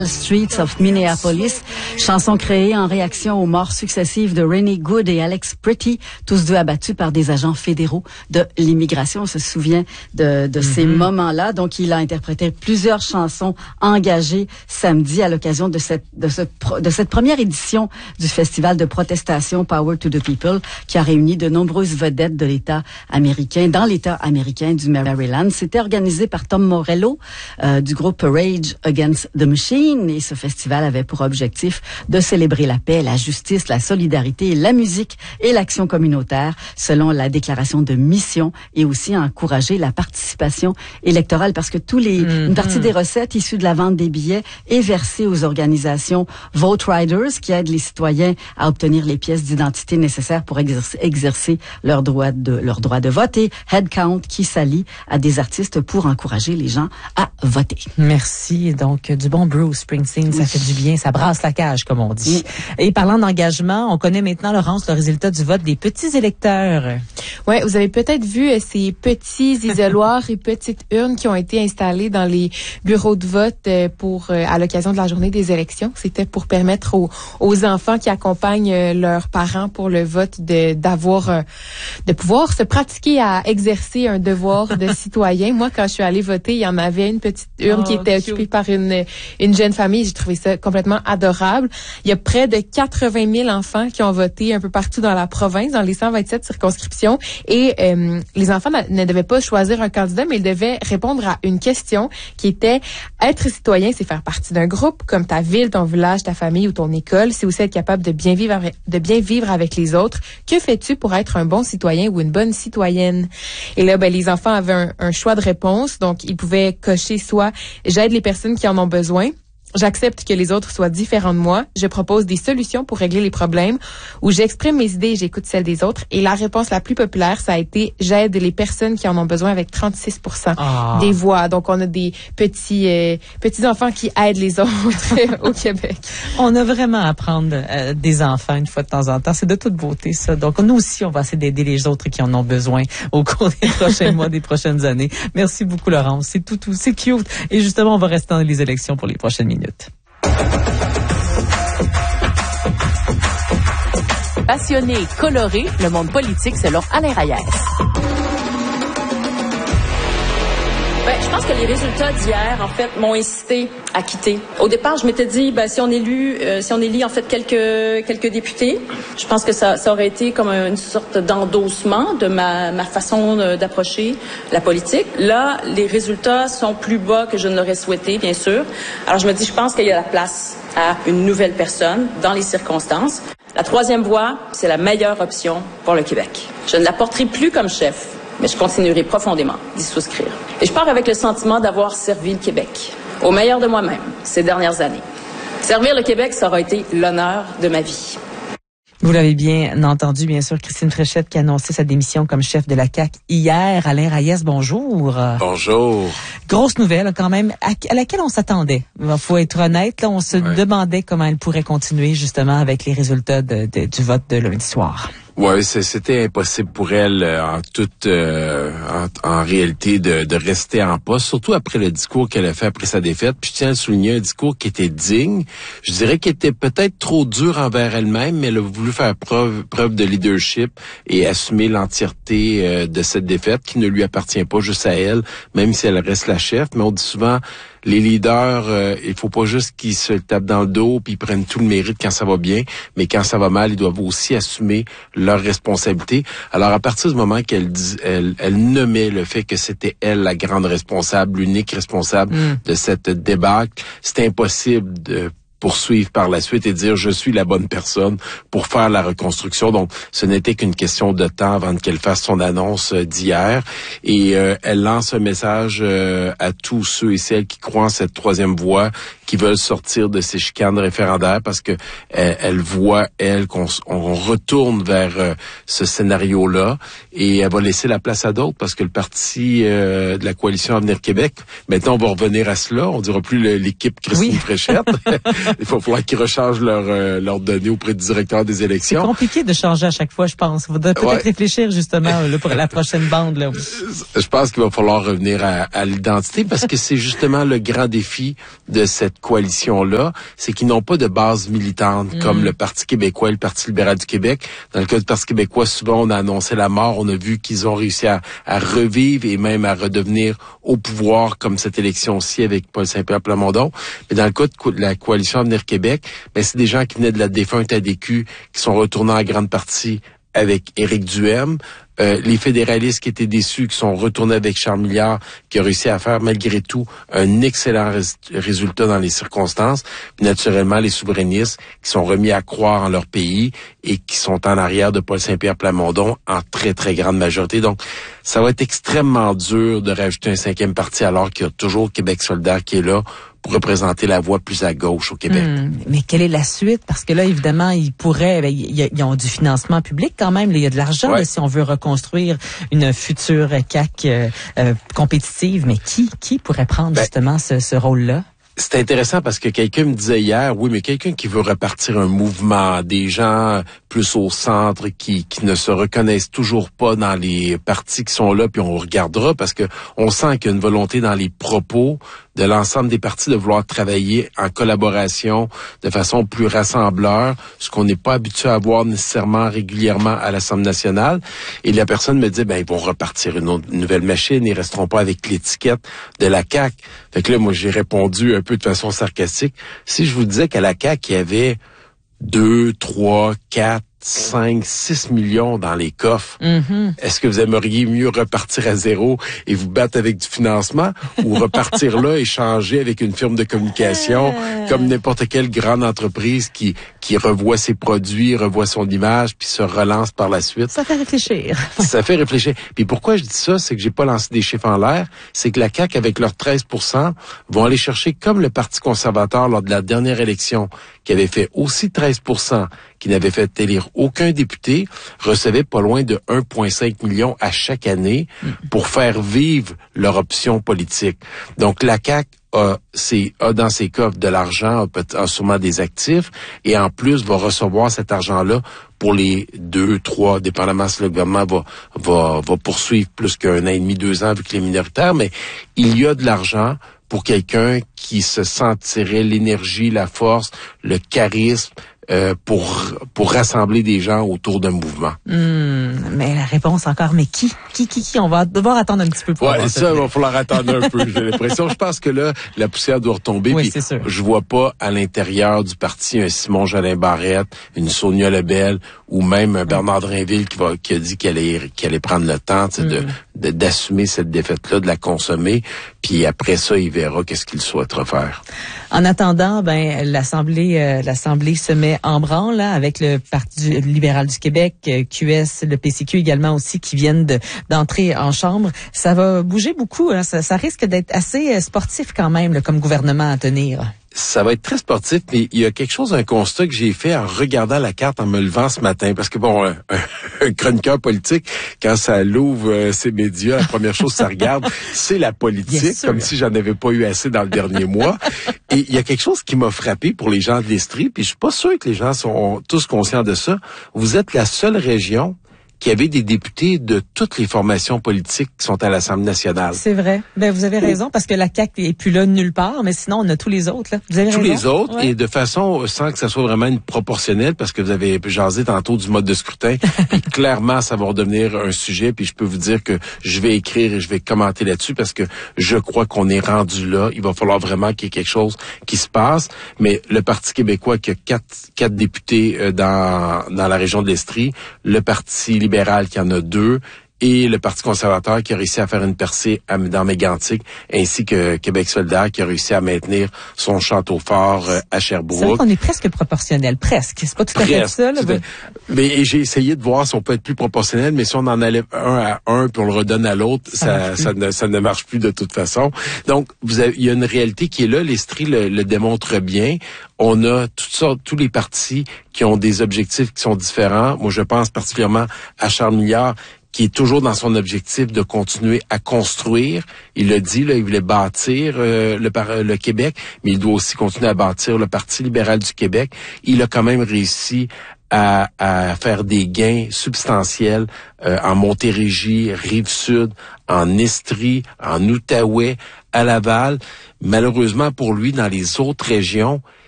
Streets of Minneapolis, chanson créée en réaction aux morts successives de Rennie Good et Alex Pretty, tous deux abattus par des agents fédéraux de l'immigration. On se souvient de ces moments-là. Donc, il a interprété plusieurs chansons engagées samedi à l'occasion de cette première édition du festival de protestation Power to the People, qui a réuni de nombreuses vedettes de l'État américain, dans l'État américain du Maryland. C'était organisé par Tom Morello du groupe Rage Against the Machine. Et ce festival avait pour objectif de célébrer la paix, la justice, la solidarité, la musique et l'action communautaire, selon la déclaration de mission, et aussi encourager la participation électorale, parce que une partie des recettes issues de la vente des billets est versée aux organisations Vote Riders, qui aident les citoyens à obtenir les pièces d'identité nécessaires pour exercer leur droit de vote, et Headcount, qui s'allie à des artistes pour encourager les gens à voter. Merci. Donc, du bon Bruce Springsteen, ça fait du bien, ça brasse la cage, comme on dit. Et parlant d'engagement, on connaît maintenant, Laurence, le résultat du vote des petits électeurs. Ouais, vous avez peut-être vu ces petits isoloirs et petites urnes qui ont été installés dans les bureaux de vote à l'occasion de la journée des élections. C'était pour permettre aux enfants qui accompagnent leurs parents pour le vote de pouvoir se pratiquer à exercer un devoir de citoyen. Moi, quand je suis allée voter, il y en avait une petite urne qui était occupée par une jeune famille. J'ai trouvé ça complètement adorable. Il y a près de 80 000 enfants qui ont voté un peu partout dans la province, dans les 127 circonscriptions. Et les enfants ne devaient pas choisir un candidat, mais ils devaient répondre à une question qui était: être citoyen, c'est faire partie d'un groupe, comme ta ville, ton village, ta famille ou ton école. C'est aussi être capable de bien vivre avec les autres. Que fais-tu pour être un bon citoyen ou une bonne citoyenne? Et là, les enfants avaient un choix de réponse. Donc, ils pouvaient cocher soit j'aide les personnes qui en ont besoin, j'accepte que les autres soient différents de moi, je propose des solutions pour régler les problèmes, ou j'exprime mes idées et j'écoute celles des autres. Et la réponse la plus populaire, ça a été j'aide les personnes qui en ont besoin, avec 36% des voix. Donc, on a des petits enfants qui aident les autres au Québec. On a vraiment à prendre des enfants une fois de temps en temps. C'est de toute beauté, ça. Donc, nous aussi, on va essayer d'aider les autres qui en ont besoin au cours des prochains mois, des prochaines années. Merci beaucoup, Laurence. C'est tout, c'est cute. Et justement, on va rester dans les élections pour les prochaines minutes. Passionné et coloré, le monde politique selon Alain Reyes. Je pense que les résultats d'hier, en fait, m'ont incité à quitter. Au départ, je m'étais dit, si on élit en fait quelques députés, je pense que ça aurait été comme une sorte d'endossement de ma façon d'approcher la politique. Là, les résultats sont plus bas que je ne l'aurais souhaité, bien sûr. Alors, je me dis, je pense qu'il y a la place à une nouvelle personne dans les circonstances. La troisième voie, c'est la meilleure option pour le Québec. Je ne la porterai plus comme chef, mais je continuerai profondément d'y souscrire. Et je pars avec le sentiment d'avoir servi le Québec au meilleur de moi-même ces dernières années. Servir le Québec, ça aura été l'honneur de ma vie. Vous l'avez bien entendu, bien sûr, Christine Fréchette qui a annoncé sa démission comme chef de la CAQ hier. Alain Reyes, bonjour. Bonjour. Grosse nouvelle quand même, à laquelle on s'attendait. Il faut être honnête, là, on se demandait comment elle pourrait continuer justement avec les résultats du vote de lundi soir. Ouais, c'était impossible pour elle en réalité de rester en poste, surtout après le discours qu'elle a fait après sa défaite. Puis je tiens à souligner un discours qui était digne. Je dirais qu'il était peut-être trop dur envers elle-même, mais elle a voulu faire preuve de leadership et assumer l'entièreté de cette défaite qui ne lui appartient pas juste à elle, même si elle reste la chef. Mais on dit souvent, les leaders, il faut pas juste qu'ils se tapent dans le dos puis ils prennent tout le mérite quand ça va bien, mais quand ça va mal, ils doivent aussi assumer leurs responsabilités. Alors, à partir du moment qu'elle nommait le fait que c'était elle la grande responsable, l'unique responsable de cette débâcle, c'était impossible de poursuivre par la suite et dire je suis la bonne personne pour faire la reconstruction. Donc, ce n'était qu'une question de temps avant qu'elle fasse son annonce d'hier. Et elle lance un message à tous ceux et celles qui croient en cette troisième voie, qui veulent sortir de ces chicanes référendaires parce que elle voit, qu'on retourne vers ce scénario-là et elle va laisser la place à d'autres parce que le parti de la coalition Avenir Québec, maintenant on va revenir à cela, on dira plus l'équipe Christine Fréchette. Il va falloir qu'ils rechargent leurs données auprès du directeur des élections. C'est compliqué de changer à chaque fois, je pense. Il faudrait peut-être réfléchir justement là, pour la prochaine bande. Là. Je pense qu'il va falloir revenir à l'identité parce que c'est justement le grand défi de cette coalition-là, c'est qu'ils n'ont pas de base militante comme le Parti québécois et le Parti libéral du Québec. Dans le cas du Parti québécois, souvent, on a annoncé la mort. On a vu qu'ils ont réussi à revivre et même à redevenir au pouvoir, comme cette élection-ci avec Paul Saint-Pierre Plamondon. Mais dans le cas de la coalition Avenir Québec, ben, c'est des gens qui venaient de la défunte ADQ, qui sont retournés en grande partie avec Éric Duhaime. Les fédéralistes qui étaient déçus, qui sont retournés avec Charles Milliard, qui a réussi à faire malgré tout un excellent résultat dans les circonstances. Puis naturellement, les souverainistes qui sont remis à croire en leur pays et qui sont en arrière de Paul Saint-Pierre Plamondon en très, très grande majorité. Donc, ça va être extrêmement dur de rajouter un 5e parti alors qu'il y a toujours Québec solidaire qui est là pour représenter la voie plus à gauche au Québec. Mais quelle est la suite? Parce que là, évidemment, ils pourraient, ils ont du financement public quand même. Il y a de l'argent là, si on veut reconstruire une future CAQ compétitive. Mais qui pourrait prendre justement ce rôle-là? C'est intéressant parce que quelqu'un me disait hier, oui, mais quelqu'un qui veut repartir un mouvement, des gens plus au centre qui ne se reconnaissent toujours pas dans les partis qui sont là, puis on regardera parce que on sent qu'il y a une volonté dans les propos de l'ensemble des partis de vouloir travailler en collaboration de façon plus rassembleur, ce qu'on n'est pas habitué à voir nécessairement régulièrement à l'Assemblée nationale. Et la personne me dit, ils vont repartir une nouvelle machine, ils resteront pas avec l'étiquette de la CAQ. Fait que là, moi, j'ai répondu un peu de façon sarcastique. Si je vous disais qu'à la CAQ, il y avait 2, 3, 4, 5, 6 millions dans les coffres. Est-ce que vous aimeriez mieux repartir à zéro et vous battre avec du financement ou repartir là et changer avec une firme de communication comme n'importe quelle grande entreprise qui revoit ses produits, revoit son image puis se relance par la suite? Ça fait réfléchir. Ça fait réfléchir. Puis pourquoi je dis ça, c'est que j'ai pas lancé des chiffres en l'air, c'est que la CAQ avec leurs 13% vont aller chercher comme le Parti conservateur lors de la dernière élection qui avait fait aussi 13%, qui n'avait fait élire aucun député, recevait pas loin de 1,5 million à chaque année pour faire vivre leur option politique. Donc la CAQ a dans ses coffres de l'argent, a sûrement des actifs, et en plus va recevoir cet argent-là pour les 2, 3, dépendamment si le gouvernement va poursuivre plus qu'un an et demi, 2 ans, vu qu'il est minoritaire, mais il y a de l'argent pour quelqu'un qui se sentirait l'énergie, la force, le charisme, pour rassembler des gens autour d'un mouvement. Mais la réponse encore, mais qui? On va devoir attendre un petit peu pour voir ça. Il va falloir attendre un peu, j'ai l'impression. Je pense que là, la poussière doit retomber. Oui, c'est sûr. Je vois pas à l'intérieur du parti un Simon Jolin Barrette, une Sonia Lebel ou même un Bernard Drinville qui a dit qu'elle allait prendre le temps d'assumer cette défaite-là, de la consommer. Puis après ça, il verra qu'est-ce qu'il souhaitera faire. En attendant, l'Assemblée se met en branle là, avec le Parti libéral du Québec, QS, le PCQ également aussi qui viennent d'entrer en chambre. Ça va bouger beaucoup. Hein. Ça risque d'être assez sportif quand même là, comme gouvernement à tenir. Ça va être très sportif, mais il y a quelque chose, un constat que j'ai fait en regardant la carte en me levant ce matin. Parce que un chroniqueur politique, quand ça l'ouvre ses médias, la première chose que ça regarde, c'est la politique, comme si j'en avais pas eu assez dans le dernier mois. Et il y a quelque chose qui m'a frappé pour les gens de l'Estrie, puis je suis pas sûr que les gens sont tous conscients de ça. Vous êtes la seule région qui avait des députés de toutes les formations politiques qui sont à l'Assemblée nationale. C'est vrai. Vous avez raison, parce que la CAQ est plus là nulle part, mais sinon, on a tous les autres, là. Vous avez raison. Tous les autres, et de façon, sans que ça soit vraiment une proportionnelle, parce que vous avez jasé tantôt du mode de scrutin, puis clairement, ça va redevenir un sujet, puis je peux vous dire que je vais écrire et je vais commenter là-dessus, parce que je crois qu'on est rendu là. Il va falloir vraiment qu'il y ait quelque chose qui se passe, mais le Parti québécois qui a quatre députés dans la région de l'Estrie, le Parti libéral qui en a 2, et le Parti conservateur qui a réussi à faire une percée dans Mégantic, ainsi que Québec solidaire qui a réussi à maintenir son château fort à Sherbrooke. C'est vrai qu'on est presque proportionnel, presque. C'est pas tout à fait ça. Là, mais j'ai essayé de voir si on peut être plus proportionnel, mais si on en enlève un à un puis on le redonne à l'autre, ça ne marche plus de toute façon. Donc, il y a une réalité qui est là, l'Estrie le démontre bien. On a tous les partis qui ont des objectifs qui sont différents. Moi, je pense particulièrement à Charles Milliard, qui est toujours dans son objectif de continuer à construire. Il l'a dit, là, il voulait bâtir le Québec, mais il doit aussi continuer à bâtir le Parti libéral du Québec. Il a quand même réussi à faire des gains substantiels en Montérégie, Rive-Sud, en Estrie, en Outaouais, à Laval. Malheureusement pour lui, dans les autres régions,